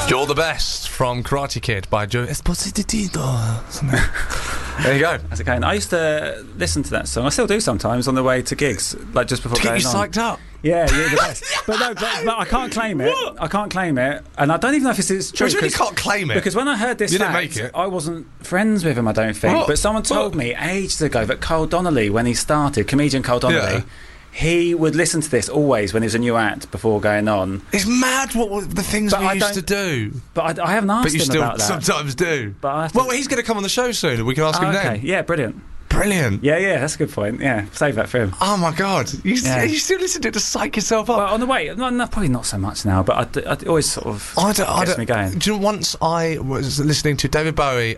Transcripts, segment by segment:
You're the Best from Karate Kid by Joe Esposito. There you go. How's it going? I used to listen to that song. I still do sometimes on the way to gigs, like just before going on. Get you psyched up. Yeah, you're the best. but I can't claim it. What? I can't claim it, and I don't even know if it's true. You can't claim it. Because when I heard this you fact, didn't make it. I wasn't friends with him, I don't think. What? But someone told me ages ago that Cole Donnelly, when he started, comedian Cole Donnelly, he would listen to this always when there was a new act before going on. It's mad what the things we used to do. But I haven't asked him about that. But you still sometimes do. But well, he's going to come on the show soon. We can ask him then. Yeah, brilliant. Brilliant. Yeah, that's a good point. Yeah, save that for him. Oh my God, you still listen to it to psych yourself up. Well, on the way, probably not so much now, but I always sort of gets me going. Do you know, once I was listening to David Bowie,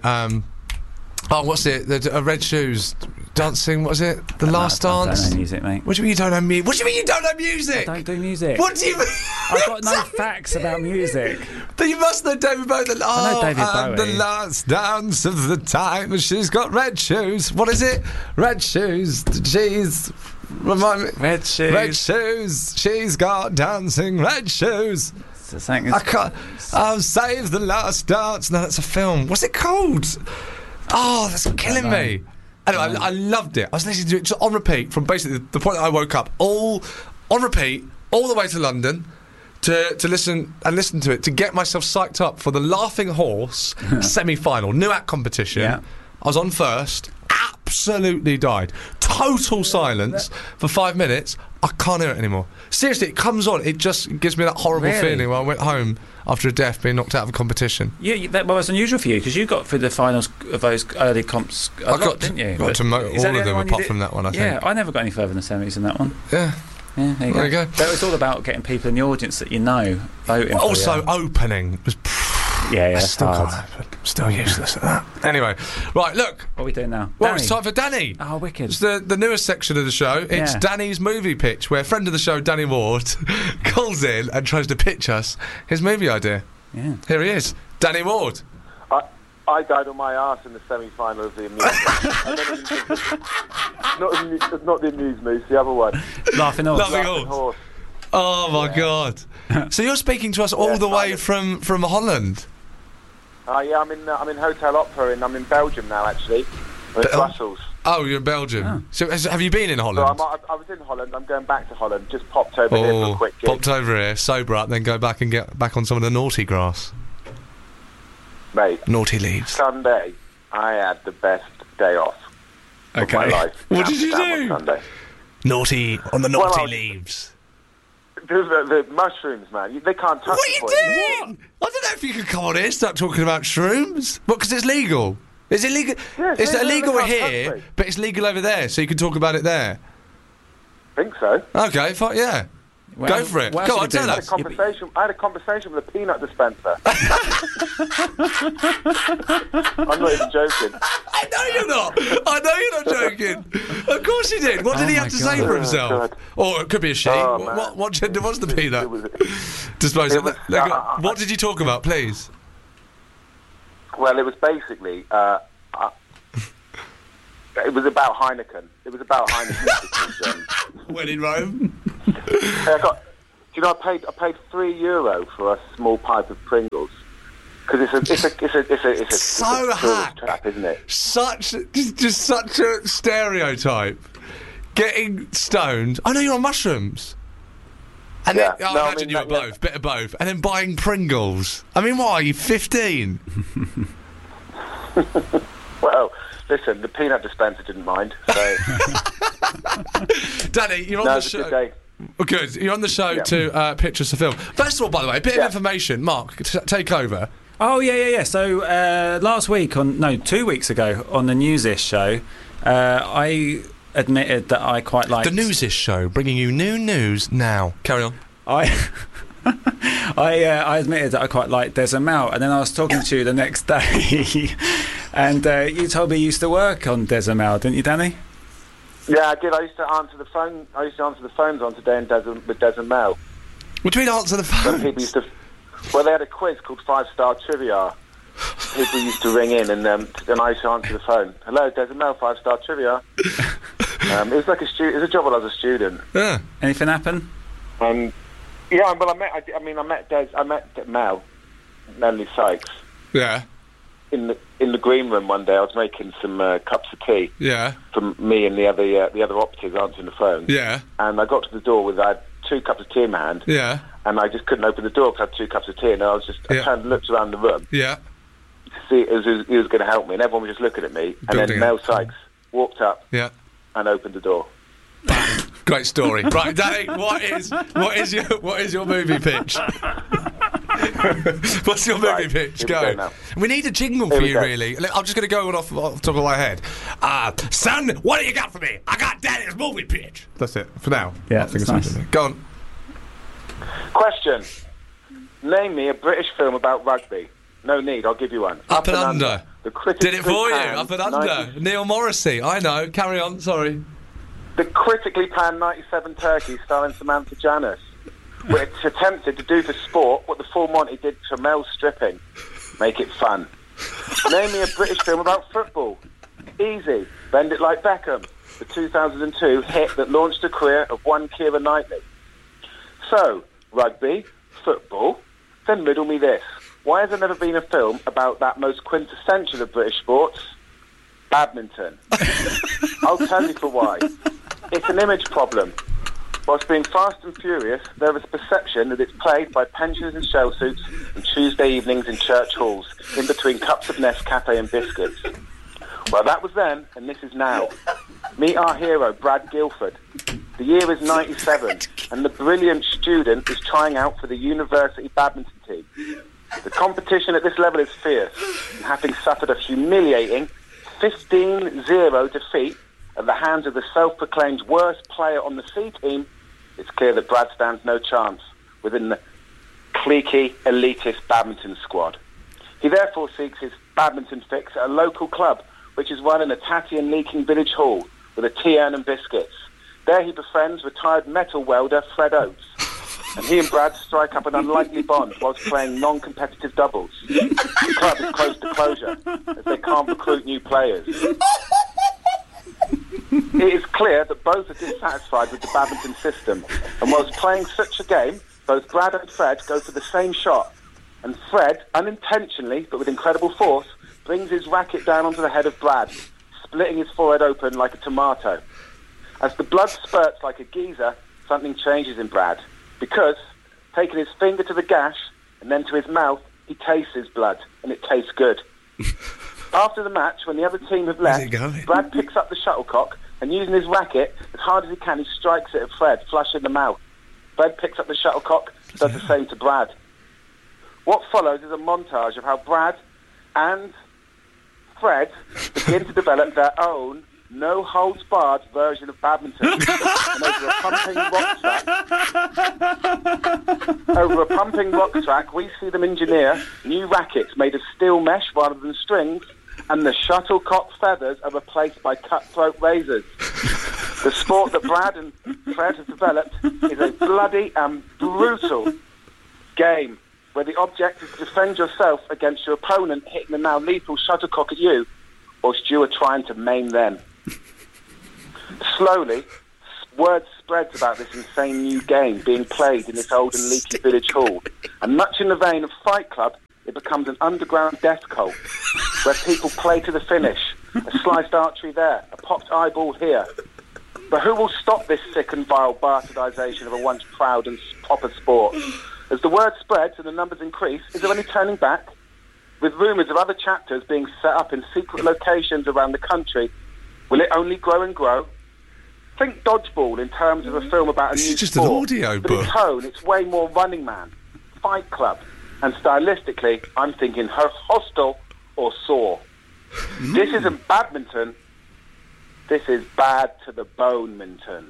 what's it? The Red Shoes dancing. What was it? The Last Dance. I don't know music, mate. What do you mean you don't know music? What do you mean you don't know music? I don't do music. What do you mean? I've got no facts about music. But you must know David Bowie. I know David Bowie. The last dance of the time. She's got red shoes. What is it? Red shoes. She's. Remind me. Red shoes. Red shoes. She's got dancing red shoes. I can't. Save the Last Dance. No, that's a film. What's it called? Oh, that's killing me. Anyway, I loved it. I was listening to it just on repeat from basically the point that I woke up, all on repeat, all the way to London to listen to it, to get myself psyched up for the Laughing Horse semi-final, new act competition. Yeah. I was on first, absolutely died. Total silence for 5 minutes. I can't hear it anymore. Seriously, it comes on, it just gives me that horrible feeling when I went home after a death, being knocked out of a competition. Yeah, that was unusual for you, because you got through the finals of those early comps didn't you? Got to all of them apart from that one, I think. Yeah, I never got any further than the semis in that one. Yeah. Yeah, there you go. But it's all about getting people in the audience that you know voting also, for you. Opening was... still can't happen. Still useless at that. Anyway, right, look. What are we doing now? Well, Danny. It's time for Danny. Oh, wicked. It's the newest section of the show. It's Danny's movie pitch, where friend of the show, Danny Ward, calls in and tries to pitch us his movie idea. Yeah. Here he is. Danny Ward. I died on my arse in the semi-final of the Amuse Moose. Not the Amuse Moose, the other one. Laughing Horse. Laughing Horse. Oh my God! So you're speaking to us all the way from Holland? Yeah, I'm in Hotel Opera, and I'm in Belgium now. Actually, I'm in Brussels. Oh, you're in Belgium. Oh. So have you been in Holland? So I was in Holland. I'm going back to Holland. Just popped over here for a quick gig. Popped over here, sober up, then go back and get back on some of the naughty grass. Mate, naughty leaves. Sunday, I had the best day off of my life. What did you do? Sunday. Naughty on the naughty leaves. The mushrooms, man. They can't touch. What are you doing? I don't know if you could come on here and start talking about shrooms. What? Because it's legal. Is it legal? Yes, it's illegal here, but it's legal over there, so you can talk about it there. I think so. Okay, fine. Yeah. Well, go for it. Go on, tell us. I had a conversation with a peanut dispenser. I'm not even joking. I know you're not joking. Of course you did. What did he have to say for himself? Or it could be a she. What gender was the peanut dispenser? What did you talk about, please? Well, it was basically... it was about Heineken. When in Rome? I paid €3 for a small pipe of Pringles because it's so hack, trap, isn't it? Such a stereotype. Getting stoned. I know you're on mushrooms. And then, I imagine you were both, bit of both, and then buying Pringles. I mean, what are you, 15? Well, listen, the peanut dispenser didn't mind. So. Danny, you're on the show. Good day. Good. You're on the show to pitch us a film. First of all, by the way, a bit of information. Mark, take over. Oh, yeah. So, 2 weeks ago, on the Newsish show, I admitted that I quite liked... The Newsish show, bringing you new news now. Carry on. I admitted that I quite liked Des Mel, and then I was talking to you the next day, and you told me you used to work on Des Mel, didn't you, Danny? Yeah, I did. I used to answer the phone. I used to answer the phones on Today with Des and Mel. What do you mean answer the phone? When people used to... Well, they had a quiz called 5-Star Trivia. People used to ring in, and I used to answer the phone. Hello, Des and Mel, 5-Star Trivia. It was like it was a job while I was a student. Yeah. Anything happen? Yeah, well, I met Mel. Melanie Sykes. Yeah. In the green room one day, I was making some cups of tea. Yeah. For me and the other operatives answering the phone. Yeah. And I got to the door I had 2 cups of tea in my hand. Yeah. And I just couldn't open the door because I had 2 cups of tea, and I turned and looked around the room. Yeah. To see who was going to help me, and everyone was just looking at me. And then Mel Sykes walked up. Yeah. And opened the door. Great story. Right, Danny, what is your movie pitch? What's your movie pitch? Go. We need a jingle for you, really. I'm just going to go off the top of my head. Son, what do you got for me? I got Danny's movie pitch. That's it for now. Yeah, I think it's nice. Go on. Question. Name me a British film about rugby. No need, I'll give you one. Up and Under. Did it for you. Up and Under. Neil Morrissey. I know. Carry on. Sorry. The critically planned 97 Turkey starring Samantha Janus, which attempted to do for sport what the Full Monty did to Mel stripping. Make it fun. Name me a British film about football. Easy. Bend It Like Beckham, the 2002 hit that launched the career of one Keira Knightley. So, rugby, football, then riddle me this. Why has there never been a film about that most quintessential of British sports? Badminton. I'll tell you for why. It's an image problem. Whilst being fast and furious, there is a perception that it's played by pensioners in shell suits on Tuesday evenings in church halls, in between cups of Nescafe and biscuits. Well, that was then, and this is now. Meet our hero, Brad Guilford. The year is 97, and the brilliant student is trying out for the university badminton team. The competition at this level is fierce, and having suffered a humiliating 15-0 defeat at the hands of the self-proclaimed worst player on the C team, it's clear that Brad stands no chance within the cliquey, elitist badminton squad. He therefore seeks his badminton fix at a local club, which is run in a tatty and leaking village hall with a tea urn and biscuits. There he befriends retired metal welder Fred Oates, and he and Brad strike up an unlikely bond whilst playing non-competitive doubles. The club is close to closure, as they can't recruit new players. It is clear that both are dissatisfied with the badminton system, and whilst playing such a game, both Brad and Fred go for the same shot, and Fred, unintentionally but with incredible force, brings his racket down onto the head of Brad, splitting his forehead open like a tomato. As the blood spurts like a geyser, something changes in Brad, because, taking his finger to the gash and then to his mouth, he tastes his blood, and it tastes good. After the match, when the other team have left, Brad picks up the shuttlecock and, using his racket as hard as he can, he strikes it at Fred, flush in the mouth. Fred picks up the shuttlecock, does the same to Brad. What follows is a montage of how Brad and Fred begin to develop their own no-holds-barred version of badminton. And over a pumping rock track, we see them engineer new rackets made of steel mesh rather than strings, and the shuttlecock feathers are replaced by cutthroat razors. The sport that Brad and Fred have developed is a bloody and brutal game where the object is to defend yourself against your opponent hitting the now lethal shuttlecock at you, whilst you are trying to maim them. Slowly, word spreads about this insane new game being played in this old and leaky village hall, and much in the vein of Fight Club, it becomes an underground death cult, where people play to the finish, a sliced artery there, a popped eyeball here. But who will stop this sick and vile bastardisation of a once proud and proper sport? As the word spreads and the numbers increase, is there any turning back? With rumours of other chapters being set up in secret locations around the country, will it only grow and grow? Think Dodgeball in terms of a film about a new sport. It's just an audio book. But in tone, it's way more Running Man, Fight Club, and stylistically, I'm thinking Hostel or Saw. This isn't badminton. This is bad to the bone, Minton.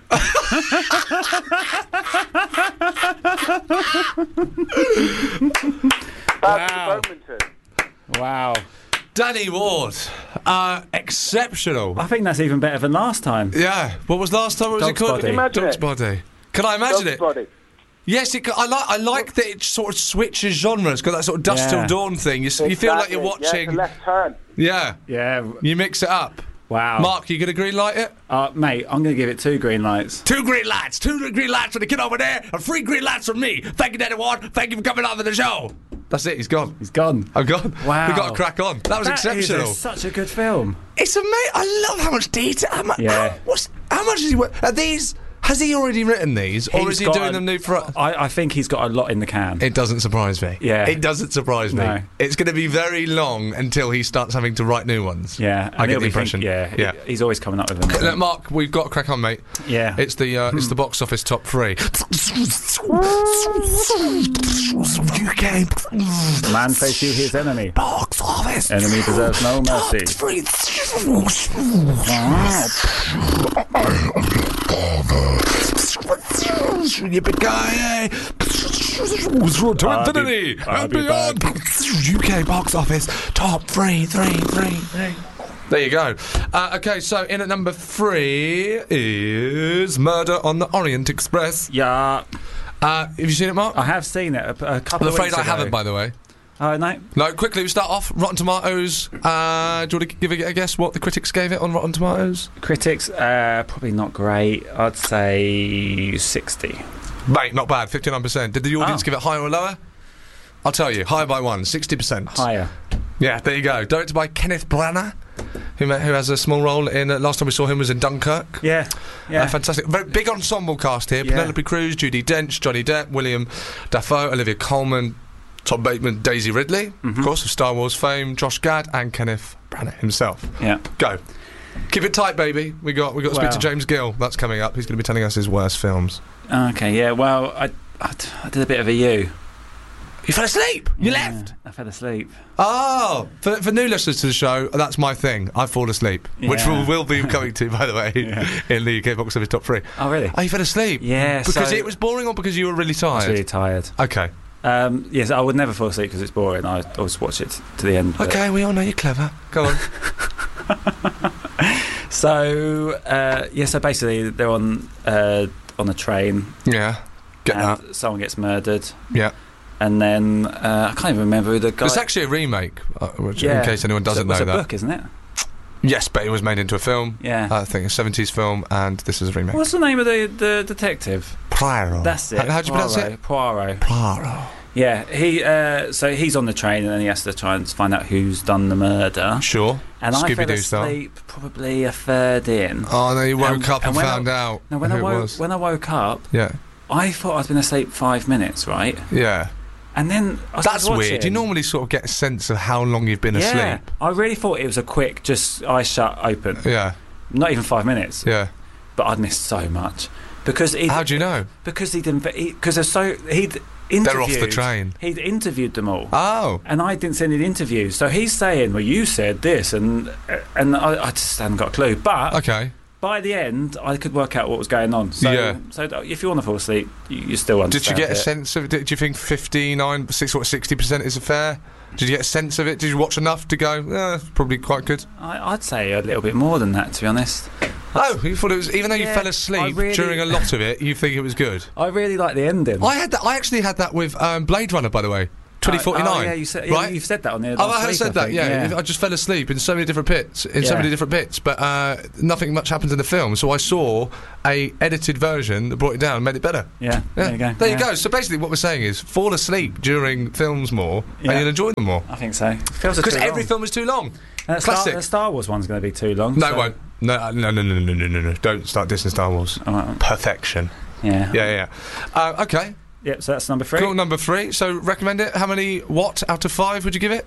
Bad to the bone, Minton. Wow. Danny Ward, exceptional. I think that's even better than last time. Yeah. What was last time? What was Dog's it called? Body. Dog's Body. Can I imagine it? Body. Yes, I like that it sort of switches genres. Got that sort of Dusk Till Dawn thing. You feel like you're watching. Yeah, it's a left turn. Yeah. Yeah. You mix it up. Wow. Mark, you going to green light it? Mate, I'm going to give it 2 green lights. 2 green lights. 2 green lights for the kid over there, and 3 green lights from me. Thank you, Danny Ward. Thank you for coming on to the show. That's it. He's gone. He's gone. I'm gone. Wow. We got to crack on. That was exceptional. Such a good film. It's amazing. I love how much detail. How much is he? Are these? Has he already written these, or is he doing them new for? I think he's got a lot in the can. It doesn't surprise me. Yeah, it doesn't surprise me. No. It's going to be very long until he starts having to write new ones. Yeah, I get the impression. He's always coming up with them. Look, Mark, we've got to crack on, mate. Yeah, it's the box office top 3. Man face you his enemy. Box office. Enemy deserves no mercy. Yippee-ki-yay! To infinity and beyond. UK box office top 3. There you go. Okay, so in at number 3 is Murder on the Orient Express. Yeah. Have you seen it, Mark? I have seen it a couple of weeks ago. I'm afraid I haven't, by the way. No. No, quickly, we start off. Rotten Tomatoes. Do you want to give a guess what the critics gave it on Rotten Tomatoes? Critics, probably not great. I'd say 60. Mate, not bad. 59%. Did the audience give it higher or lower? I'll tell you. Higher by 1. 60%. Higher. Yeah, there you go. Directed by Kenneth Branagh, who has a small role in. Last time we saw him was in Dunkirk. Yeah. Fantastic. Very big ensemble cast here. Penelope Cruz, Judi Dench, Johnny Depp, William Dafoe, Olivia Colman, Tom Bateman, Daisy Ridley, of course, of Star Wars fame, Josh Gad, and Kenneth Branagh himself. Yeah. Go. Keep it tight, baby. We got to speak to James Gill. That's coming up. He's going to be telling us his worst films. Okay, yeah. Well, I did a bit of a U. You fell asleep? You left? I fell asleep. Oh, for new listeners to the show, that's my thing. I fall asleep, which will be coming to, by the way, in the UK box office top 3. Oh, really? Oh, you fell asleep? Yeah. Because it was boring, or because you were really tired? I was really tired. Okay. Yes, I would never fall asleep because it's boring. I always watch it to the end. Okay, we all know you're clever. Go on. So basically they're on a train. Yeah. Someone gets murdered. Yeah. And then I can't even remember who the guy. It's actually a remake, in case anyone doesn't know that. It's a book, isn't it? Yes, but it was made into a film. Yeah. I think a 70s film, and this is a remake. What's the name of the detective? Poirot. That's it. How do you pronounce it? Poirot. Poirot. Yeah, so he's on the train and then he has to try and find out who's done the murder. Sure. And I fell asleep probably a third in. Oh, no, you woke up and found out who it was. When I woke up, I thought I'd been asleep 5 minutes, right? Yeah. And then that's weird. You normally sort of get a sense of how long you've been asleep. I really thought it was a quick, just eyes shut, open. Yeah. Not even 5 minutes. Yeah. But I'd missed so much because how do you know? Because he'd interviewed. They're off the train. He'd interviewed them all. Oh. And I didn't see any interviews. So he's saying, well, you said this, and I just hadn't got a clue. But okay. By the end, I could work out what was going on. So if you want to fall asleep, you still understand. Did you get a sense of it? Did you think 60% is fair? Did you get a sense of it? Did you watch enough to go, probably quite good? I'd say a little bit more than that, to be honest. Oh, you thought it was, even though you fell asleep during a lot of it, you think it was good? I really like the ending. I actually had that with Blade Runner, by the way. 2049. Oh, yeah, you've said that on the last I have said that, yeah. I just fell asleep in so many different bits, but nothing much happens in the film, so I saw a edited version that brought it down and made it better. Yeah. There you go. There you go. So basically what we're saying is fall asleep during films more and you'll enjoy them more. I think so. Because every film is too long. Classic. The Star Wars one's going to be too long. No, it won't. No. Don't start dissing Star Wars. Perfection. Yeah. Okay. Yep, so that's number 3. Cool, number 3. So recommend it. How many out of 5 would you give it?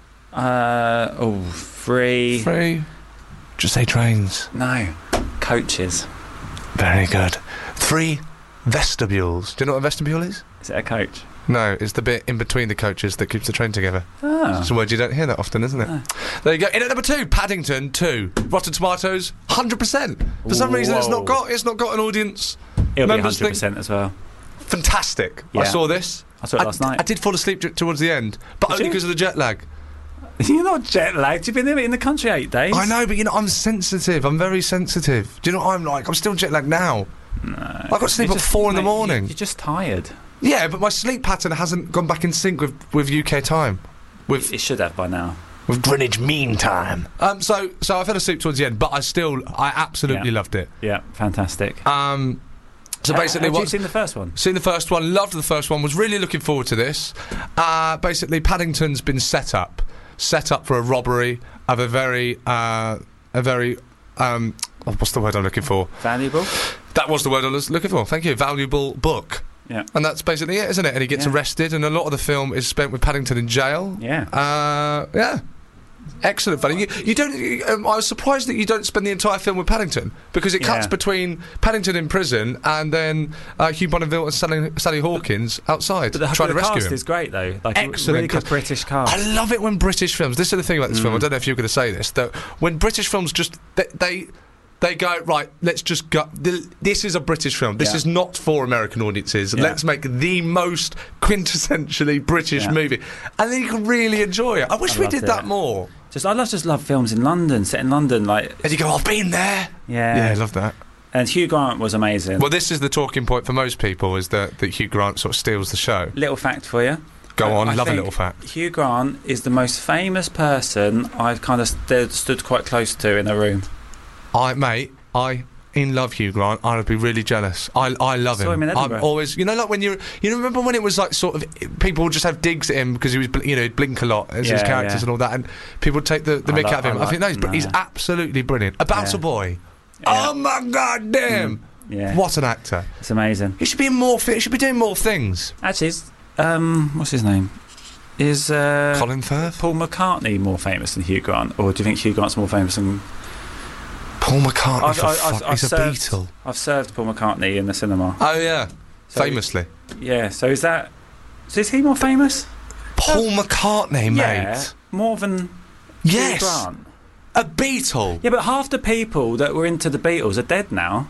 3. 3. Just say trains. No. Coaches. Very good. 3 vestibules. Do you know what a vestibule is? Is it a coach? No, it's the bit in between the coaches that keeps the train together. Oh. It's a word you don't hear that often, isn't it? No. There you go. In at number 2, Paddington 2. Rotten Tomatoes, 100%. For some reason, it's not got an audience. It'll be 100% as well. Fantastic. Yeah. I saw this. I saw it last night. I did fall asleep towards the end, but only because of the jet lag. You're not jet lagged. You've been in the country 8 days. I know, but I'm sensitive. I'm very sensitive. Do you know what I'm like? I'm still jet lagged now. No. I got to sleep at 4 in the morning. You're just tired. Yeah, but my sleep pattern hasn't gone back in sync with UK time. It should have by now. With Greenwich Mean Time. So I fell asleep towards the end, but I absolutely loved it. Yeah, fantastic. So basically, have you seen the first one? Seen the first one, loved the first one, was really looking forward to this. Basically, Paddington's been set up for a robbery of a very, what's the word I'm looking for? Valuable? That was the word I was looking for, thank you, valuable book. Yeah. And that's basically it, isn't it? And he gets arrested, and a lot of the film is spent with Paddington in jail. Yeah. Yeah. Excellent, funny. You don't. I was surprised that you don't spend the entire film with Paddington, because it cuts between Paddington in prison and then Hugh Bonneville and Sally Hawkins outside trying to rescue him. The cast is great though. Like, excellent, really good British cast. I love it when British films. This is the thing about this film. I don't know if you're going to say this. That when British films just they go, right, let's just go. This is a British film. This is not for American audiences. Let's make the most quintessentially British movie. And then you can really enjoy it. I wish we did that more. I love films in London, set in London. Like, and you go, I've been there. Yeah, I love that. And Hugh Grant was amazing. Well, this is the talking point for most people, is that Hugh Grant sort of steals the show. Little fact for you. Go on, love a little fact. Hugh Grant is the most famous person I've kind of stood quite close to in a room. I love Hugh Grant. I would be really jealous. I love him. I'm always, like when you remember when it was like sort of people would just have digs at him because he was, he'd blink a lot as his characters and all that, and people would take the mick out of him. I think no, he's absolutely brilliant. About a Boy. Yeah. Oh my god damn! Yeah. What an actor! It's amazing. He should be in more. He should be doing more things. Actually, what's his name? Is Colin Firth? Paul McCartney more famous than Hugh Grant, or do you think Hugh Grant's more famous than Paul McCartney? He's a Beatle. I've served Paul McCartney in the cinema. Oh yeah, famously. Yeah. So is he more famous? Paul McCartney, mate. More than Hugh Grant. A Beatle. Yeah, but half the people that were into the Beatles are dead now,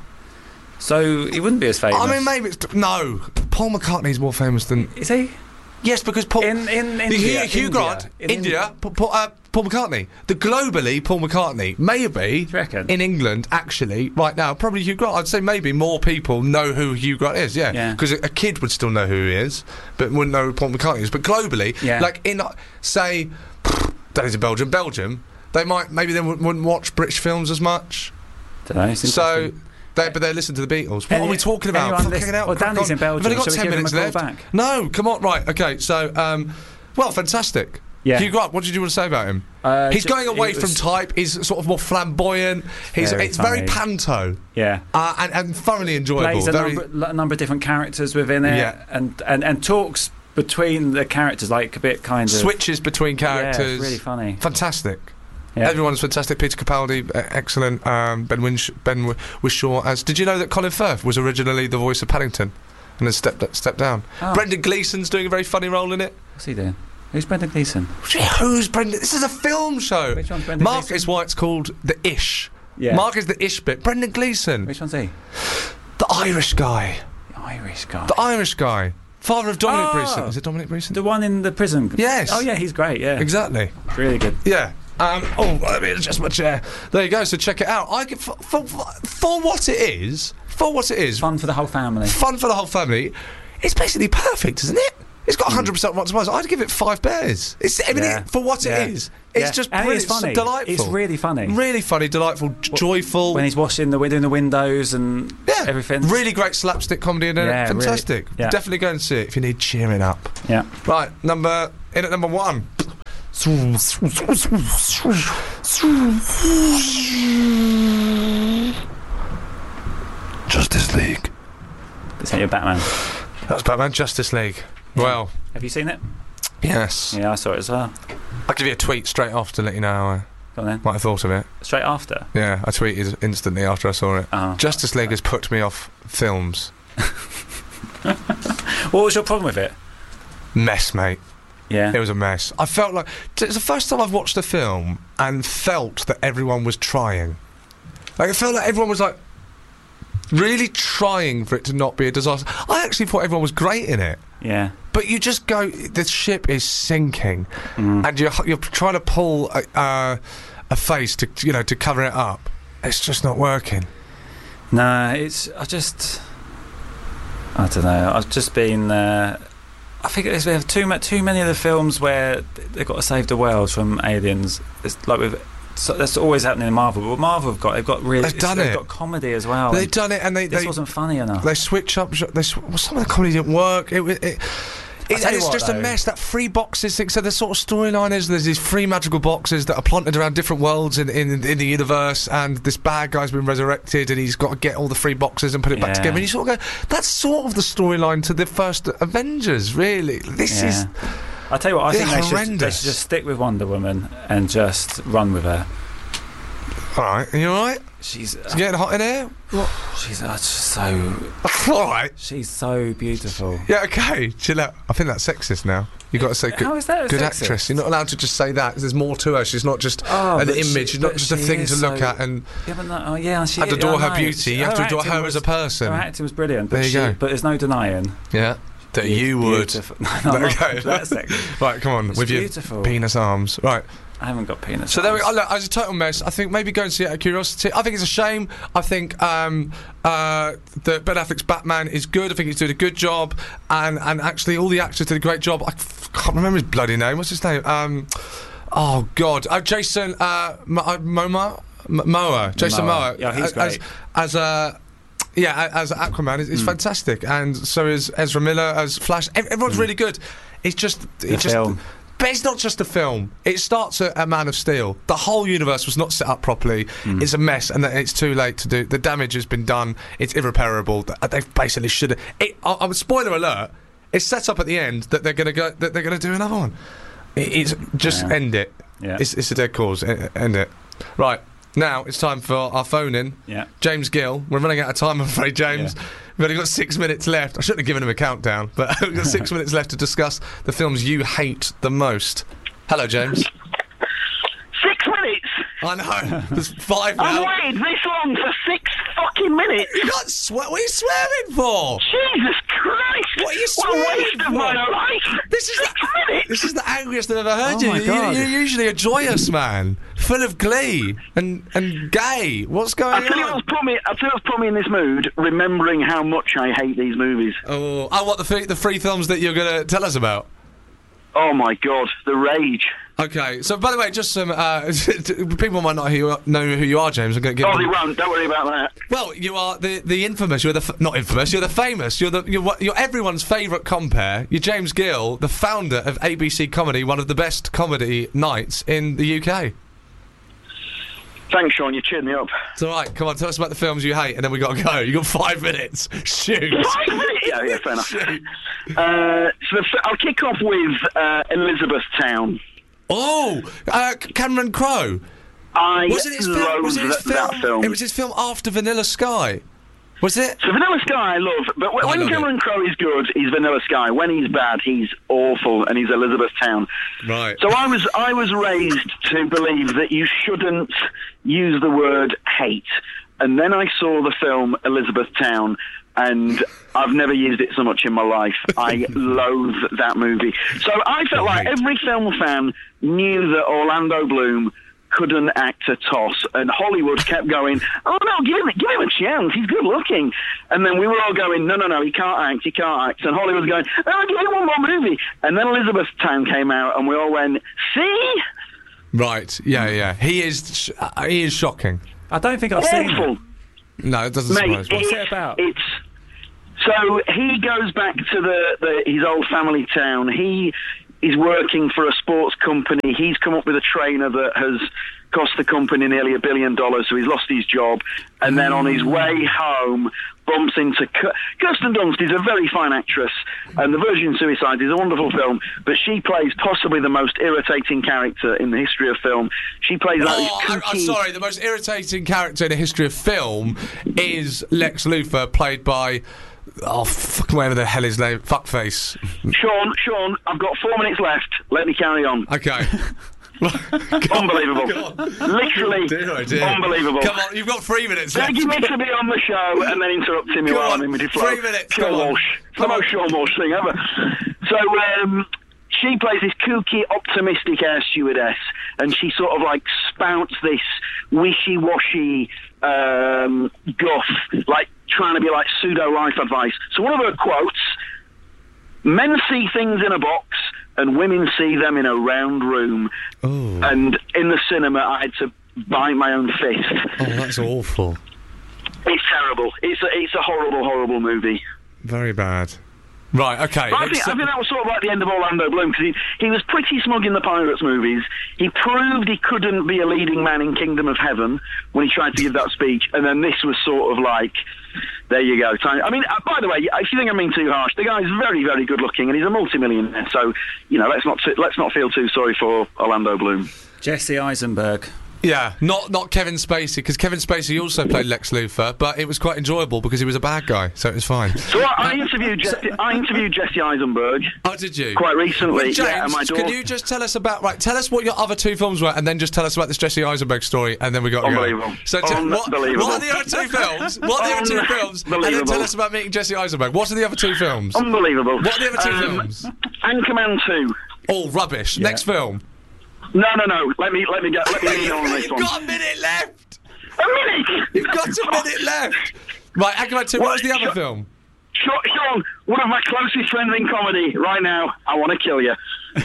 so he wouldn't be as famous. I mean, maybe no. Paul McCartney's more famous than. Is he? Yes, because Paul in India, Hugh Grant, India, Paul McCartney. Globally, Paul McCartney. Maybe in England, actually, right now, probably Hugh Grant. I'd say maybe more people know who Hugh Grant is. Yeah, because a kid would still know who he is, but wouldn't know who Paul McCartney is. But globally, like in say, that is in Belgium, they wouldn't watch British films as much. Don't know. So. But they listen to the Beatles. What are we talking about? Well, Danny's in Belgium. We've only got 10 minutes left. No, come on, right, okay. So, fantastic. Yeah. Hugh Grant, what did you want to say about him? He's going away from type. He's sort of more flamboyant. It's very panto. Yeah. And thoroughly enjoyable. Plays a number of different characters within it. Yeah. And talks between the characters, like a bit kind of switches between characters. Yeah, it's really funny. Fantastic. Yeah. Everyone's fantastic. Peter Capaldi, excellent. Ben Whishaw. Did you know that Colin Firth was originally the voice of Paddington, and has stepped down? Oh. Brendan Gleeson's doing a very funny role in it. What's he doing? Who's Brendan Gleeson? Who's Brendan? This is a film show. Which one's Brendan Mark Gleeson? Is why it's called the Ish. Yeah. Mark is the Ish bit. Brendan Gleeson. Which one's he? The Irish guy. The Irish guy. Father of Dominic Breeson. Is it Dominic Breeson? The one in the prison. Yes. Oh yeah, he's great. Yeah. Exactly. Really good. Yeah. Let me adjust my chair. There you go. So check it out. I give for what it is. Fun for the whole family. It's basically perfect, isn't it? It's got 100% Rotten Tomatoes. I'd give it 5 bears. For what it is. It's just brilliant. It's funny. Delightful. It's really funny. Really funny, delightful, joyful. When he's washing doing the windows and everything. Really great slapstick comedy in it. Fantastic. Really, definitely go and see it if you need cheering up. Yeah. Right, number 1. Justice League. Is that your Batman? That was Batman. Justice League. Yeah. Well, have you seen it? Yes. Yeah, I saw it as well. I'll give you a tweet straight off to let you know what I thought of it. Straight after? Yeah, I tweeted instantly after I saw it. Oh. Justice League has put me off films. What was your problem with it? Mess, mate. Yeah. It was a mess. I felt like it's the first time I've watched a film and felt that everyone was trying. Like, it felt like everyone was like really trying for it to not be a disaster. I actually thought everyone was great in it. Yeah. But you just go, the ship is sinking, and you're trying to pull a face to cover it up. It's just not working. No, I don't know. I've just been. I think we have too many of the films where they've got to save the world from aliens. It's like with that's always happening in Marvel. But Marvel they've got comedy as well. They've done it, and this wasn't funny enough. They switch up. Some of the comedy didn't work. It's just a mess. That free boxes thing. So the sort of storyline is there's these free magical boxes that are planted around different worlds in the universe, and this bad guy's been resurrected, and he's got to get all the free boxes and put it back together. And you sort of go, that's sort of the storyline to the first Avengers, really. This is. I tell you what, I think they should just stick with Wonder Woman and just run with her. All right, are you all right? She's getting hot in here. What? She's just so. All right. She's so beautiful. Yeah, okay. Chill out. I think that's sexist now. You've got to say how is that good sexist? Actress. You're not allowed to just say that. There's more to her. She's not just an image. She's not just a thing to look at and adore her beauty. You have to adore her as a person. Her acting was brilliant. There you go. But there's no denying. Yeah. That you would. No, okay. That's sexist. Right, come on. It's with beautiful. Your penis arms. Right. I haven't got penis. So there we go. Look, as a total mess, I think maybe go and see it out of curiosity. I think it's a shame. I think that Ben Affleck's Batman is good. I think he's doing a good job, and actually all the actors did a great job. I can't remember his bloody name. What's his name? Oh God, Jason Momoa. Jason Momoa. Yeah, he's great. As Aquaman is fantastic, and so is Ezra Miller as Flash. Everyone's really good. It's just film. But it's not just a film. It starts at Man of Steel. The whole universe was not set up properly. It's a mess, and it's too late to do. The damage has been done. It's irreparable. They basically should have. Spoiler alert. It's set up at the end that they're going to go. That they're going to do another one. It's just end it. Yeah. It's a dead cause. End it. Right. Now it's time for our phone in. Yeah. James Gill. We're running out of time, I'm afraid, James. Yeah. We've only got 6 minutes left. I shouldn't have given him a countdown, but we've got 6 minutes left to discuss the films you hate the most. Hello, James. 6 minutes? I know. There's 5 now. I've waited this long for 6 fucking minutes. You can't swear. What are you swearing for? Jesus Christ! What are you swearing what a waste for? Of my life. This is the angriest I've ever heard you. My God. You're usually a joyous man, full of glee and gay. What's going on? I'll tell you what's put me in this mood, remembering how much I hate these movies. Oh, what the 3 films that you're going to tell us about? Oh my God, The Rage. Okay, so by the way, just some people might not know who you are, James. I'm going to give. Oh, they won't. Don't worry about that. Well, you are the infamous. You're not infamous. You're the famous. You're everyone's favourite compere. You're James Gill, the founder of ABC Comedy, one of the best comedy nights in the UK. Thanks, Sean. You cheered me up. It's all right. Come on, tell us about the films you hate, and then we got to go. You got 5 minutes. Shoot. 5 minutes? Yeah, fair enough. So I'll kick off with Elizabethtown. Oh, Cameron Crowe. Was it that film? It was his film after Vanilla Sky. Was it? So Vanilla Sky I love, but when Cameron Crowe is good, he's Vanilla Sky. When he's bad, he's awful, and he's Elizabethtown. Right. So I was raised to believe that you shouldn't use the word hate, and then I saw the film Elizabethtown, and I've never used it so much in my life. I loathe that movie. So I felt like every film fan knew that Orlando Bloom couldn't act a toss, and Hollywood kept going, oh no, give him a chance, he's good looking. And then we were all going, no, he can't act. And Hollywood was going, oh, give him one more movie. And then Elizabethtown came out, and we all went, see? Right, yeah. He is shocking. I don't think I've seen it. No, it doesn't surprise me. What's it about? So he goes back to his old family town. He is working for a sports company. He's come up with a trainer that has cost the company nearly $1 billion, so he's lost his job. And then on his way home, bumps into Kirsten Dunst is a very fine actress, and The Virgin Suicide is a wonderful film, but she plays possibly the most irritating character in the history of film. She plays like this kooky... I'm sorry, the most irritating character in the history of film is Lex Luthor, played by... Oh, fucking whatever the hell his name. Fuckface. Sean, I've got 4 minutes left. Let me carry on. Okay. Unbelievable. Literally unbelievable. Come on, you've got 3 minutes left. Begging me to be on the show and then interrupting me while I'm in mid-flow. 3 minutes, Sean Walsh. The most Sean Walsh thing ever. So, she plays this kooky, optimistic air stewardess, and she sort of like spouts this wishy-washy guff, like trying to be like pseudo-life advice. So one of her quotes, men see things in a box and women see them in a round room. Ooh. And in the cinema I had to bite my own fist. Oh, that's awful. It's terrible. It's a horrible, horrible movie. Very bad. Right, okay. I think that was sort of like the end of Orlando Bloom, because he was pretty smug in the Pirates movies. He proved he couldn't be a leading man in Kingdom of Heaven when he tried to give that speech, and then this was sort of like, there you go. I mean, by the way, if you think I'm being too harsh, the guy's very, very good looking, and he's a multimillionaire, so, let's not feel too sorry for Orlando Bloom. Jesse Eisenberg. Yeah, not Kevin Spacey, because Kevin Spacey also played Lex Luthor, but it was quite enjoyable because he was a bad guy, so it was fine. So I interviewed Jesse Eisenberg. Oh, did you? Quite recently. Well, James, yeah, and my daughter... can you just tell us tell us what your other two films were, and then just tell us about this Jesse Eisenberg story, and then we got to Unbelievable. go. So what are the other two films? What are the other two films? And then tell us about meeting Jesse Eisenberg. What are the other two films? Unbelievable. What are the other two films? Anchorman 2. All rubbish. Yeah. Next film. No. Let me lean on this one. You've got a minute left. A minute. You've got a minute left. Right, Anchorman 2. What was the other film? Sean, one of my closest friends in comedy right now. I want to kill you.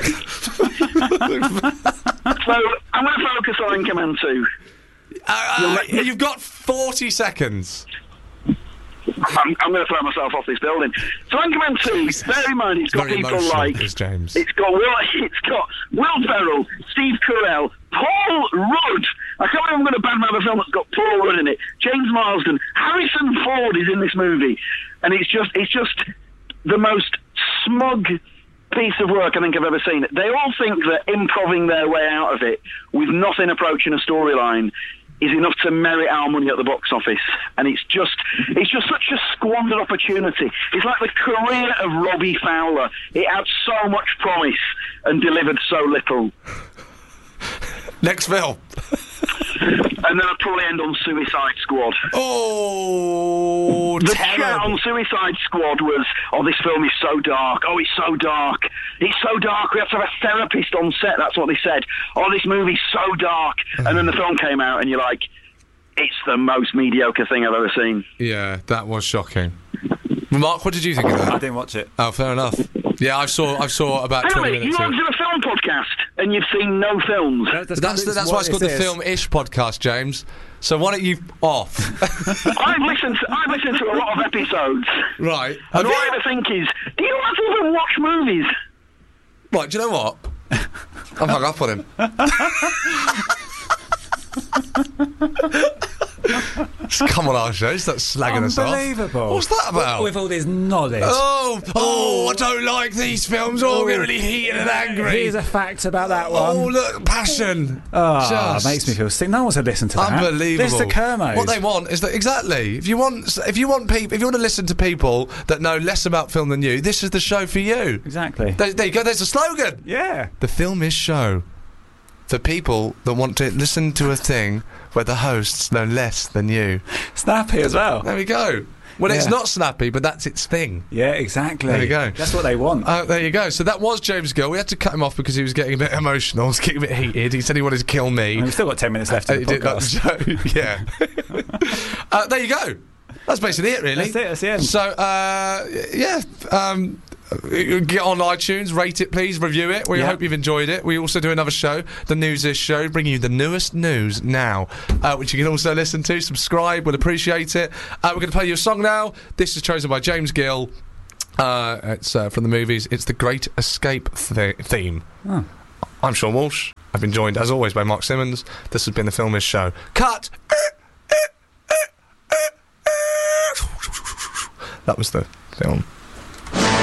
So I'm going to focus on Anchorman 2. You've got 40 seconds. I'm going to throw myself off this building. So Anchorman 2, bear in mind, it's got people like... James. It's got Will Ferrell, Steve Carell, Paul Rudd. I can't believe I'm going to badmouth a film that's got Paul Rudd in it. James Marsden. Harrison Ford is in this movie. And it's just the most smug piece of work I think I've ever seen. They all think that improving their way out of it with nothing approaching a storyline is enough to merit our money at the box office, and it's just such a squandered opportunity. It's like the career of Robbie Fowler. It had so much promise and delivered so little. Next film. And then I'd probably end on Suicide Squad. Oh, the terrible. chat on Suicide Squad was, this film is so dark. Oh, it's so dark. It's so dark. We have to have a therapist on set. That's what they said. Oh, this movie's so dark. And then the film came out, and you're like, it's the most mediocre thing I've ever seen. Yeah, that was shocking. Mark, what did you think of that? I didn't watch it. Oh, fair enough. Yeah, I saw about 20 minutes. You want to do a film podcast, and you've seen no films. That's why it's called the Film-ish podcast, James. So why don't you off? I've listened to a lot of episodes. Right. And all I ever think is, do you not even watch movies? Right, do you know what? I'm hung up on him. Just come on our show, start slagging us off. Unbelievable. What's that about? With all this knowledge. I don't like these films. I get really heated and angry. Here's a fact about that one. Oh, look, passion. It makes me feel sick. No one should listen to that. Unbelievable. This is the Kermos. What they want is that exactly. If you want to listen to people that know less about film than you, this is the show for you. Exactly. There you go. There's a slogan. Yeah. The Film-ish show. For people that want to listen to a thing where the hosts know less than you. Snappy as well. There we go. Well, it's not snappy, but that's its thing. Yeah, exactly. There you go. That's what they want. There you go. So that was James Gill. We had to cut him off because he was getting a bit emotional. He was getting a bit heated. He said he wanted to kill me. And we've still got 10 minutes left in the podcast. Yeah. There you go. That's basically it, really. That's the end. So, get on iTunes, rate it, please, review it. We hope you've enjoyed it. We also do another show, the News-ish show, bringing you the newest news now, which you can also listen to. Subscribe, we'll appreciate it. We're going to play you a song now. This is chosen by James Gill. It's from the movies. It's the Great Escape theme. Oh. I'm Sean Walsh. I've been joined, as always, by Mark Simmons. This has been the Film-ish show. Cut! That was the film.